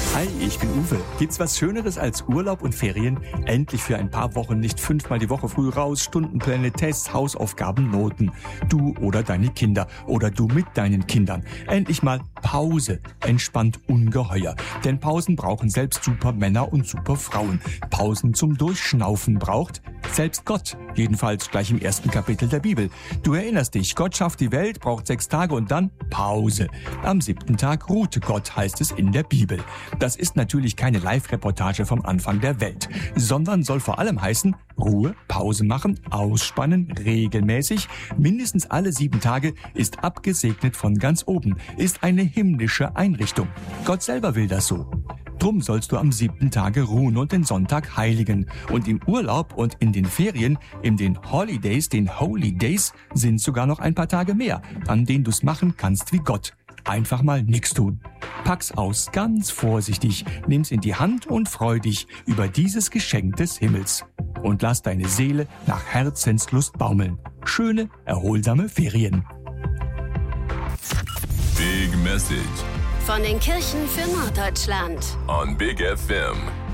Hi, ich bin Uwe. Gibt's was Schöneres als Urlaub und Ferien? Endlich für ein paar Wochen nicht 5-mal die Woche früh raus, Stundenpläne, Tests, Hausaufgaben, Noten. Du oder deine Kinder oder du mit deinen Kindern. Endlich mal Pause. Entspannt ungeheuer. Denn Pausen brauchen selbst Supermänner und Superfrauen. Pausen zum Durchschnaufen braucht selbst Gott. Jedenfalls gleich im ersten Kapitel der Bibel. Du erinnerst dich, Gott schafft die Welt, braucht 6 Tage und dann Pause. Am 7. Tag ruhte Gott, heißt es in der Bibel. Das ist natürlich keine Live-Reportage vom Anfang der Welt, sondern soll vor allem heißen, Ruhe, Pause machen, ausspannen, regelmäßig, mindestens alle 7 Tage, ist abgesegnet von ganz oben, ist eine himmlische Einrichtung. Gott selber will das so. Drum sollst du am 7. Tage ruhen und den Sonntag heiligen. Und im Urlaub und in den Ferien, in den Holidays, den Holy Days, sind sogar noch ein paar Tage mehr, an denen du's machen kannst wie Gott. Einfach mal nix tun. Pack's aus, ganz vorsichtig, nimm's in die Hand und freu dich über dieses Geschenk des Himmels. Und lass deine Seele nach Herzenslust baumeln. Schöne, erholsame Ferien. Big Message von den Kirchen für Norddeutschland on Big FM.